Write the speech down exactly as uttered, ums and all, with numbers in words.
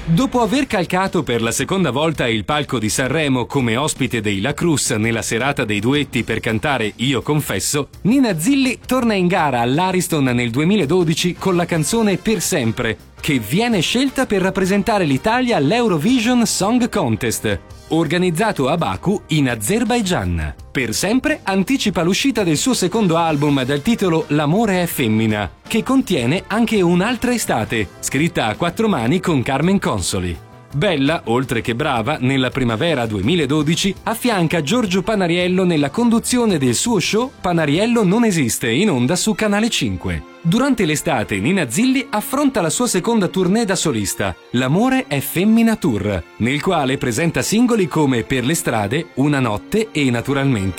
Dopo aver calcato per la seconda volta il palco di Sanremo come ospite dei La Cruz nella serata dei duetti per cantare Io confesso, Nina Zilli torna in gara all'Ariston nel duemiladodici con la canzone Per sempre, che viene scelta per rappresentare l'Italia all'Eurovision Song Contest, organizzato a Baku in Azerbaigian. Per sempre anticipa l'uscita del suo secondo album dal titolo L'amore è femmina, che contiene anche Un'altra estate, scritta a quattro mani con Carmen Consoli. Bella, oltre che brava, nella primavera duemiladodici affianca Giorgio Panariello nella conduzione del suo show Panariello non esiste, in onda su Canale cinque. Durante l'estate Nina Zilli affronta la sua seconda tournée da solista, L'amore è femmina tour, nel quale presenta singoli come Per le strade, Una notte e naturalmente